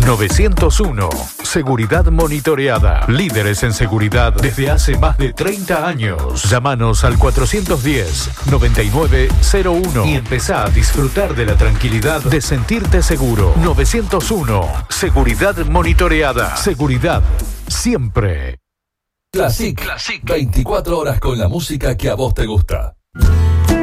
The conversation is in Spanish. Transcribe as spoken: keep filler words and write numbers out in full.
novecientos uno. Seguridad monitoreada. Líderes en seguridad desde hace más de treinta años. Llámanos al cuatrocientos diez, noventa y nueve cero uno y empezá a disfrutar de la tranquilidad de sentirte seguro. novecientos uno. Seguridad monitoreada. Seguridad siempre. Classic. Classic. veinticuatro horas con la música que a vos te gusta.